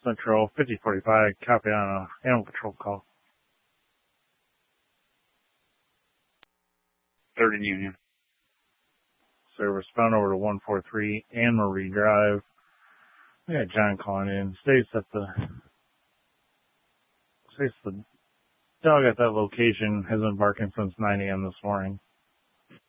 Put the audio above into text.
Central 5045, copy on a animal patrol call. 3rd and Union. So respond over to 143 Anne Marie Drive. We got John calling in. States that the dog at that location has been barking since 9 a.m. this morning.